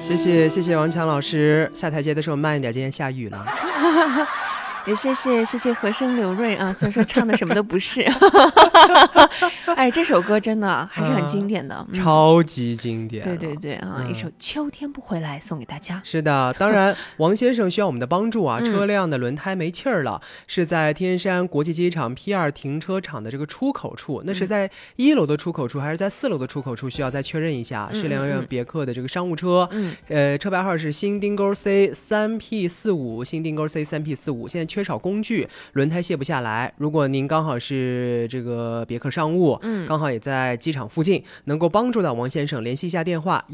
谢谢王强老师，下台阶的时候慢一点，今天下雨了。 也谢谢和声刘瑞啊，虽然说唱的什么都不是。哎，这首歌真的还是很经典的， 超级经典。 对啊，一首《秋天不回来》送给大家。 是的，当然王先生需要我们的帮助啊，车辆的轮胎没气儿了，是在天山国际机场 P2 停车场的这个出口处，那是在1楼的出口处还是在4楼的出口处，需要再确认一下。是辆别克的这个商务车，车牌号是新丁勾 C 3P45，新丁勾 C 3P45，现在缺少工具，轮胎卸不下来。如果您刚好是这个别克商务，刚好也在机场附近，能够帮助到王先生，联系一下电话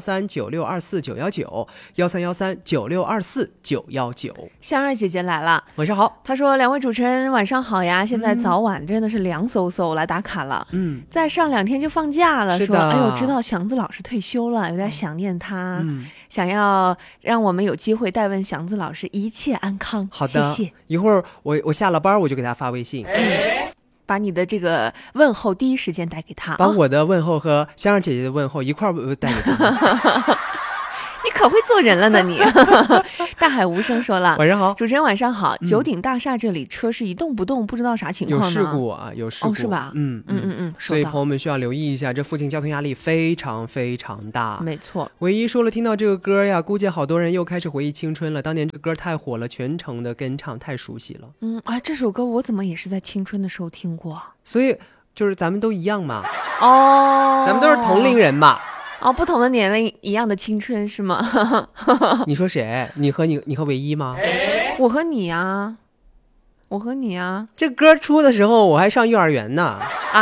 131396249191131396249119。 香儿姐姐来了， 晚上好。 她说：“2位主持人晚上好呀，现在早晚真的是凉飕飕，来打卡了。再上2天就放假了。说哎呦，知道祥子老师退休了，有点想念他，想要让我们有机会代问祥子老师一切安康。 好的， 谢谢。 一会儿我下了班我就给他发微信， 把你的这个问候第一时间带给他， 把我的问候和香儿姐姐的问候一块带给他。 你可会做人了呢你。大海无声说了， 晚上好， 主持人晚上好。九鼎大厦这里车是一动不动，不知道啥情况呢？ 有事故啊，有事故， 是吧？ 所以朋友们需要留意一下，这附近交通压力非常非常大。 没错。 唯一说了，听到这个歌呀，估计好多人又开始回忆青春了。当年这歌太火了，全程的跟唱，太熟悉了。 这首歌我怎么也是在青春的时候听过？ 所以就是咱们都一样嘛。 咱们都是同龄人嘛。 不同的年龄一样的青春是吗？ 你说谁？你和唯一吗？ 我和你啊，我和你啊。这歌出的时候我还上幼儿园呢。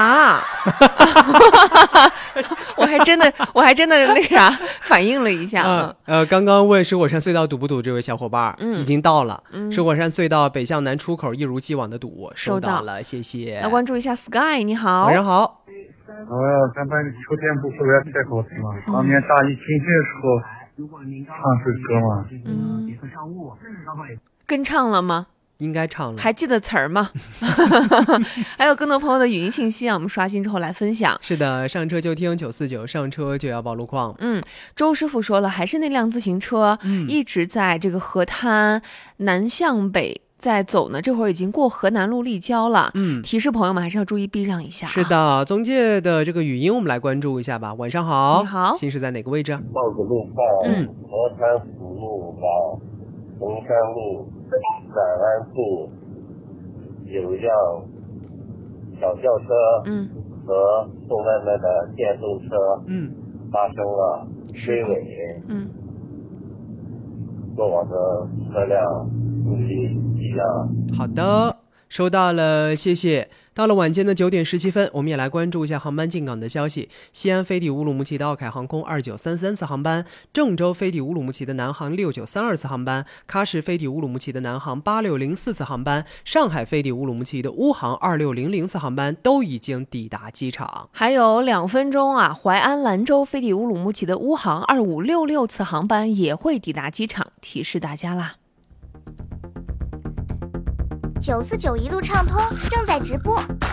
我还真的那啥反应了一下。 刚刚问石火山隧道堵不堵这位小伙伴，已经到了。石火山隧道北向南出口一如既往的堵，收到了，谢谢。 来关注一下 Sky， 你好。 晚上好。 咱们秋天不回来太好听了。当年大一军训的时候唱这歌吗？ 跟唱了吗？ 应该唱了。 还记得词儿吗？还有更多朋友的语音信息啊，我们刷新之后来分享。 是的，上车就听949，上车就要报路况。 周师傅说了，还是那辆自行车，一直在这个河滩南向北在走呢，这会儿已经过河南路立交了。提示朋友们还是要注意避让一下。 是的，中介的这个语音我们来关注一下吧。晚上好。 你好。 新是在哪个位置？ 报个路报。河滩辅路到衡山路展安处有一辆小轿车和送外卖的电动车发生了追尾。过往的车辆注意避让。 好的，收到了，谢谢。到了晚间的9点17分，我们也来关注一下航班进港的消息。西安飞抵乌鲁木齐的奥凯航空29334次航班，郑州飞抵乌鲁木齐的南航6932次航班，喀什飞抵乌鲁木齐的南航8604次航班，上海飞抵乌鲁木齐的乌航2600次航班都已经抵达机场。 还有2分钟啊，淮安兰州飞抵乌鲁木齐的乌航2566次航班也会抵达机场，提示大家啦。 949一路畅通正在直播，